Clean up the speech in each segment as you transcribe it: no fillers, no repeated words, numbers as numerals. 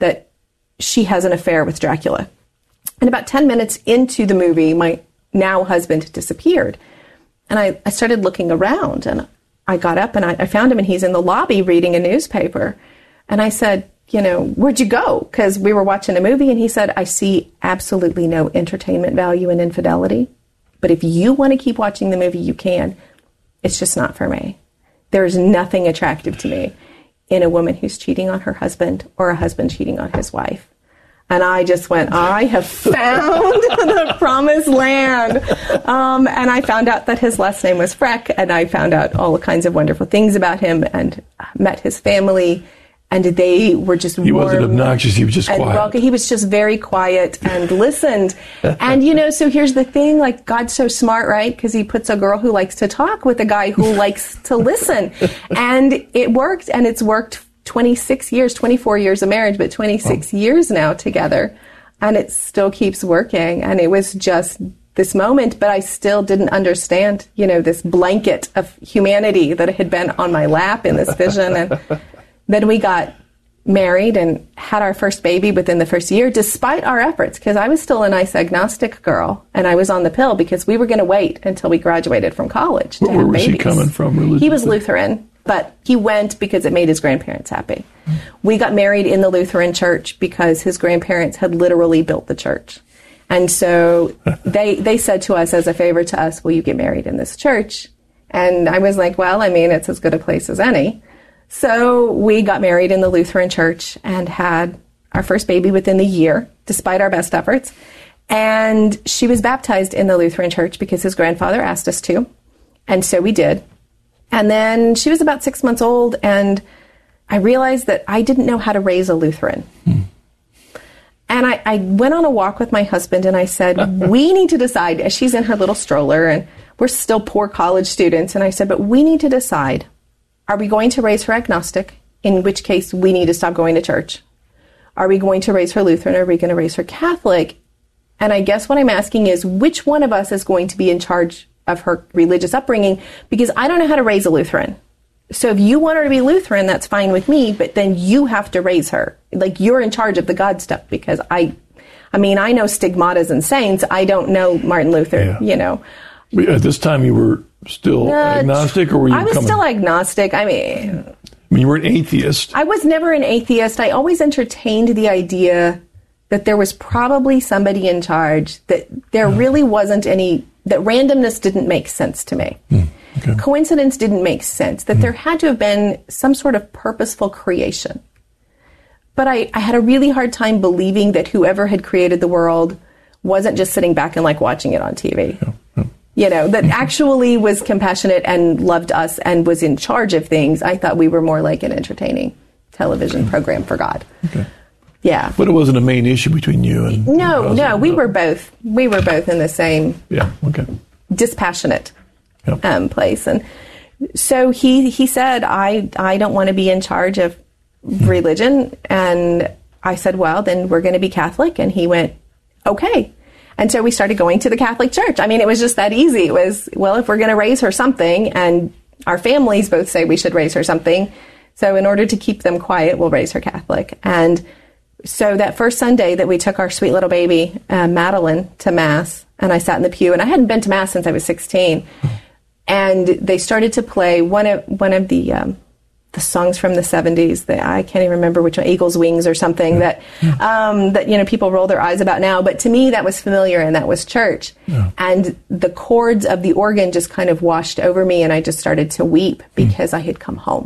that she has an affair with Dracula. And about 10 minutes into the movie, my now husband disappeared. And I started looking around, and I got up and I found him, and he's in the lobby reading a newspaper. And I said, where'd you go? Because we were watching a movie, and he said, I see absolutely no entertainment value in infidelity. But if you want to keep watching the movie, you can. It's just not for me. There's nothing attractive to me in a woman who's cheating on her husband or a husband cheating on his wife. And I just went, I have found the promised land. And I found out that his last name was Freck, and I found out all kinds of wonderful things about him and met his family. And they were just warm. He wasn't obnoxious, he was just quiet. He was just very quiet and listened. And, so here's the thing, like, God's so smart, right? Because he puts a girl who likes to talk with a guy who likes to listen. And it worked, and it's worked 24 years of marriage, but 26 years now together. And it still keeps working. And it was just this moment, but I still didn't understand, this blanket of humanity that had been on my lap in this vision. And then we got married and had our first baby within the first year, despite our efforts, because I was still a nice agnostic girl, and I was on the pill because we were going to wait until we graduated from college to have babies. Where was he coming from religiously? He was Lutheran, but he went because it made his grandparents happy. We got married in the Lutheran church because his grandparents had literally built the church. And so they said to us, as a favor to us, will you get married in this church? And I was like, well, it's as good a place as any. So we got married in the Lutheran church and had our first baby within the year, despite our best efforts. And she was baptized in the Lutheran church because his grandfather asked us to. And so we did. And then she was about 6 months old, and I realized that I didn't know how to raise a Lutheran. And I went on a walk with my husband, and I said, we need to decide, as she's in her little stroller, and we're still poor college students, and I said, but we need to decide, are we going to raise her agnostic, in which case we need to stop going to church? Are we going to raise her Lutheran, or are we going to raise her Catholic? And I guess what I'm asking is, which one of us is going to be in charge of her religious upbringing? Because I don't know how to raise a Lutheran. So if you want her to be Lutheran, that's fine with me, but then you have to raise her. Like, you're in charge of the God stuff, because I know stigmatas and saints. I don't know Martin Luther, At this time you were still agnostic, or were you I was still agnostic. You were an atheist. I was never an atheist. I always entertained the idea that there was probably somebody in charge, that there really wasn't any, that randomness didn't make sense to me. Okay. Coincidence didn't make sense, that there had to have been some sort of purposeful creation. But I had a really hard time believing that whoever had created the world wasn't just sitting back and watching it on TV. That actually was compassionate and loved us and was in charge of things. I thought we were more like an entertaining television program for God. Okay. Yeah. But it wasn't a main issue between you and... No, we were both in the same dispassionate place. And so he said, I don't want to be in charge of religion. And I said, well, then we're going to be Catholic. And he went, okay. And so we started going to the Catholic Church. It was just that easy. It was, well, if we're going to raise her something, and our families both say we should raise her something, so in order to keep them quiet, we'll raise her Catholic. And so that first Sunday that we took our sweet little baby, Madeline, to Mass, and I sat in the pew, and I hadn't been to Mass since I was 16, and they started to play one of the songs from the 70s that I can't even remember which one, Eagle's Wings or something, that people roll their eyes about now. But to me, that was familiar, and that was church. Yeah. And the chords of the organ just kind of washed over me, and I just started to weep because I had come home.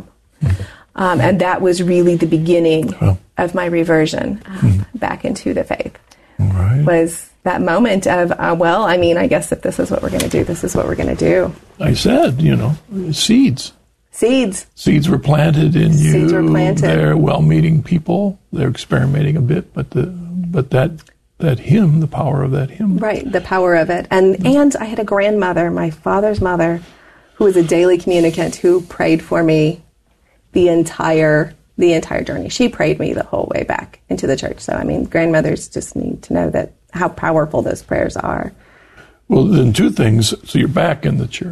And that was really the beginning of my reversion back into the faith. Right. Was that moment of, I guess if this is what we're going to do, this is what we're going to do. I said, seeds. Seeds were planted in you. Seeds were planted. They're well-meaning people. They're experimenting a bit, but that hymn, the power of that hymn. Right, the power of it. And I had a grandmother, my father's mother, who was a daily communicant, who prayed for me the entire journey. She prayed me the whole way back into the church. So, grandmothers just need to know how powerful those prayers are. Well, then two things. So you're back in the church.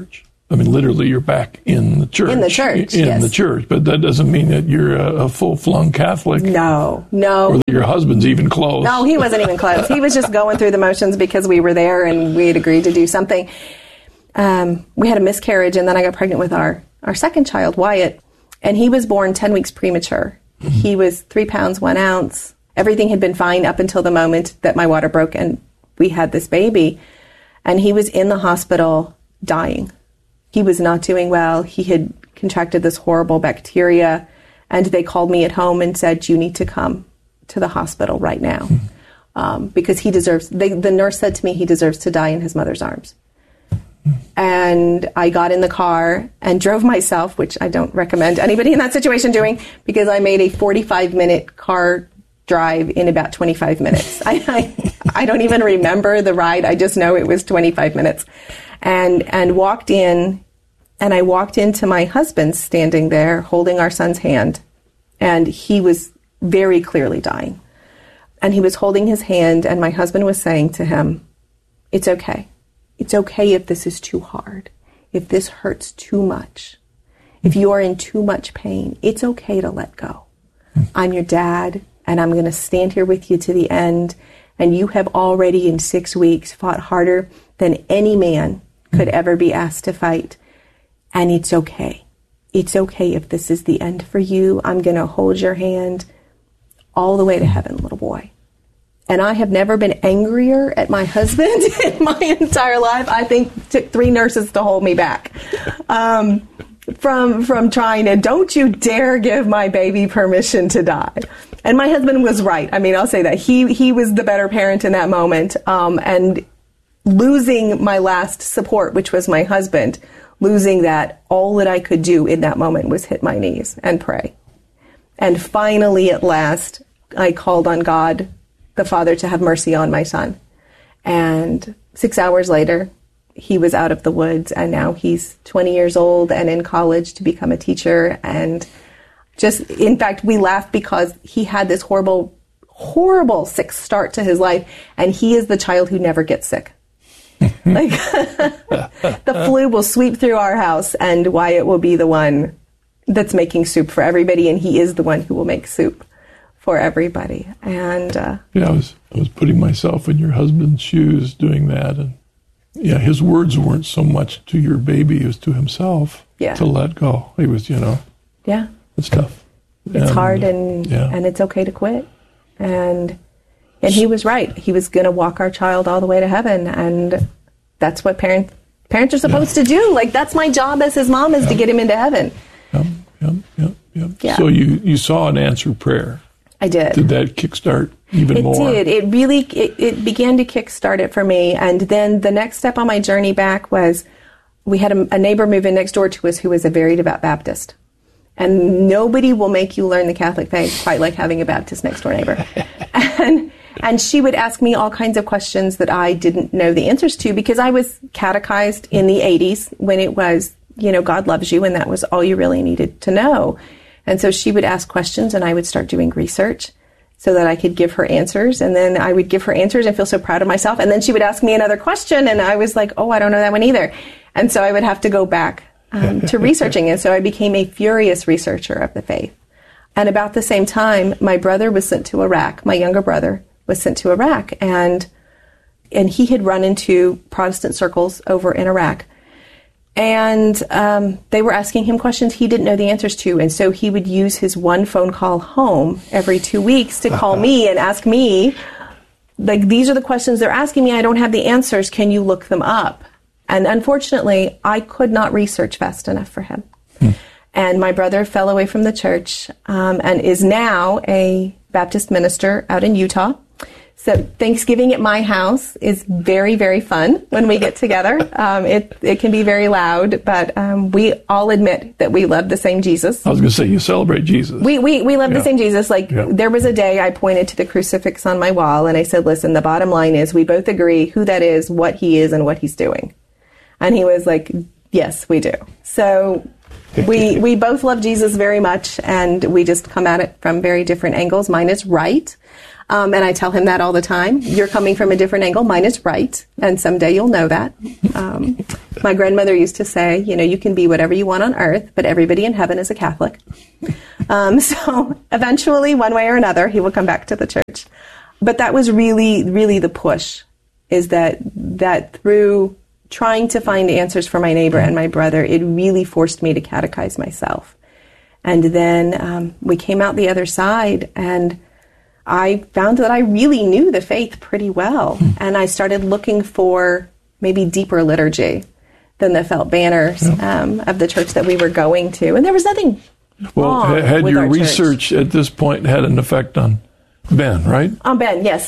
I mean, literally, you're back in the church. In the church, In yes. the church. But that doesn't mean that you're a full-flung Catholic. No. Or that your husband's even close. No, he wasn't even close. He was just going through the motions because we were there and we had agreed to do something. We had a miscarriage, and then I got pregnant with our second child, Wyatt, and he was born 10 weeks premature. Mm-hmm. He was 3 pounds, 1 ounce. Everything had been fine up until the moment that my water broke and we had this baby. And he was in the hospital dying. He was not doing well. He had contracted this horrible bacteria, and they called me at home and said, you need to come to the hospital right now, because he deserves, the nurse said to me, he deserves to die in his mother's arms. And I got in the car and drove myself, which I don't recommend anybody in that situation doing, because I made a 45-minute car drive in about 25 minutes. I don't even remember the ride. I just know it was 25 minutes. And walked in, and I walked into my husband standing there holding our son's hand, and he was very clearly dying. And he was holding his hand, and my husband was saying to him, it's okay. It's okay if this is too hard, if this hurts too much, if you are in too much pain, it's okay to let go. I'm your dad, and I'm going to stand here with you to the end, and you have already in 6 weeks fought harder than any man could ever be asked to fight, and it's okay. It's okay if this is the end for you. I'm going to hold your hand all the way to heaven, little boy. And I have never been angrier at my husband in my entire life. I think it took 3 nurses to hold me back from trying to, don't you dare give my baby permission to die. And my husband was right. I mean, I'll say that. He was the better parent in that moment. And losing my last support, which was my husband, losing that, all that I could do in that moment was hit my knees and pray. And finally, at last, I called on God, the Father, to have mercy on my son. And 6 hours later, he was out of the woods, and now he's 20 years old and in college to become a teacher. And just, in fact, we laughed because he had this horrible, horrible sick start to his life, and he is the child who never gets sick. Like, the flu will sweep through our house, and Wyatt will be the one that's making soup for everybody, and he is the one who will make soup for everybody. And I was putting myself in your husband's shoes doing that, and his words weren't so much to your baby as to himself. To let go. He was, it's tough. It's hard, and it's okay to quit. And he was right. He was going to walk our child all the way to heaven, and that's what parents are supposed to do. Like, that's my job as his mom, is to get him into heaven. So you saw an answered prayer. I did. Did that kickstart even more? It did. It really began to kickstart it for me. And then the next step on my journey back was, we had a neighbor move in next door to us who was a very devout Baptist. And nobody will make you learn the Catholic faith quite like having a Baptist next door neighbor. And she would ask me all kinds of questions that I didn't know the answers to, because I was catechized in the 80s when it was, God loves you, and that was all you really needed to know. And so she would ask questions, and I would start doing research so that I could give her answers. And then I would give her answers and feel so proud of myself. And then she would ask me another question, and I was like, oh, I don't know that one either. And so I would have to go back to researching. And so I became a furious researcher of the faith. And about the same time, my brother was sent to Iraq. My younger brother was sent to Iraq. And he had run into Protestant circles over in Iraq. And they were asking him questions he didn't know the answers to. And so he would use his one phone call home every 2 weeks to call me and ask me, like, these are the questions they're asking me. I don't have the answers. Can you look them up? And unfortunately, I could not research fast enough for him. And my brother fell away from the church and is now a Baptist minister out in Utah. So Thanksgiving at my house is very, very fun when we get together. It can be very loud, but we all admit that we love the same Jesus. I was going to say, you celebrate Jesus. We love the same Jesus. There was a day I pointed to the crucifix on my wall, and I said, listen, the bottom line is we both agree who that is, what he is, and what he's doing. And he was like, yes, we do. So we both love Jesus very much, and we just come at it from very different angles. Mine is right. And I tell him that all the time. You're coming from a different angle. Mine is right. And someday you'll know that. My grandmother used to say, you can be whatever you want on earth, but everybody in heaven is a Catholic. So eventually, one way or another, he will come back to the church. But that was really, really the push, is that through trying to find answers for my neighbor and my brother, it really forced me to catechize myself. And then we came out the other side, and I found that I really knew the faith pretty well. And I started looking for maybe deeper liturgy than the felt banners of the church that we were going to. And there was nothing wrong had with your our research church. At this point had an effect on Ben, right? On Ben, yes.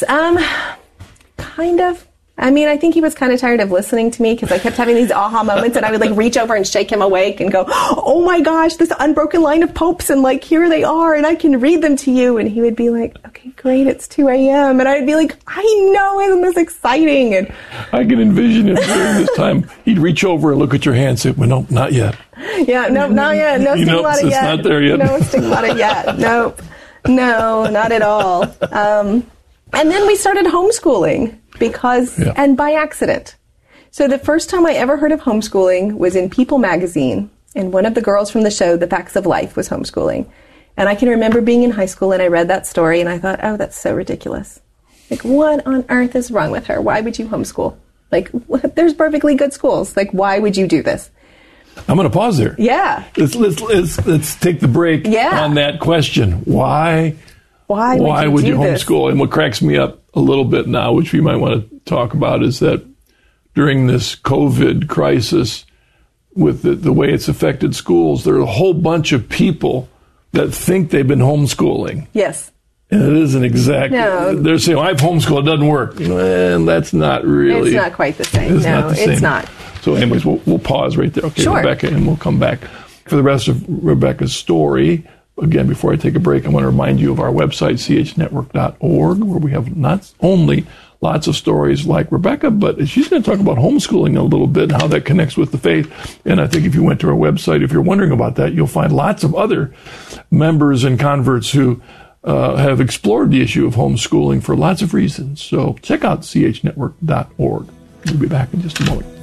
Kind of. I mean, I think he was kind of tired of listening to me because I kept having these aha moments, and I would reach over and shake him awake and go, "Oh my gosh, this unbroken line of popes, and here they are, and I can read them to you." And he would be like, "Okay, great, it's 2 a.m." And I'd be like, "I know, isn't this exciting?" And I can envision him during this time. He'd reach over and look at your hand and say, "Well, no, not yet." Yeah, no, not yet. No stigmata yet. It's not there yet. No stigmata yet. Nope. No, not at all. And then we started homeschooling. And by accident. So the first time I ever heard of homeschooling was in People magazine, and one of the girls from the show, The Facts of Life, was homeschooling. And I can remember being in high school, and I read that story, and I thought, oh, that's so ridiculous. What on earth is wrong with her? Why would you homeschool? There's perfectly good schools. Why would you do this? I'm going to pause there. Yeah. Let's take the break on that question. Why would you homeschool? And what cracks me up a little bit now, which we might want to talk about, is that during this COVID crisis, with the way it's affected schools, there are a whole bunch of people that think they've been homeschooling. Yes. And it isn't exactly. No. They're saying, I've homeschooled, it doesn't work. And that's not really. It's not quite the same. It's not. So anyways, we'll pause right there. Okay, sure. Rebecca, and we'll come back for the rest of Rebecca's story. Again, before I take a break, I want to remind you of our website, chnetwork.org, where we have not only lots of stories like Rebecca, but she's going to talk about homeschooling a little bit and how that connects with the faith. And I think if you went to our website, if you're wondering about that, you'll find lots of other members and converts who have explored the issue of homeschooling for lots of reasons. So check out chnetwork.org. We'll be back in just a moment.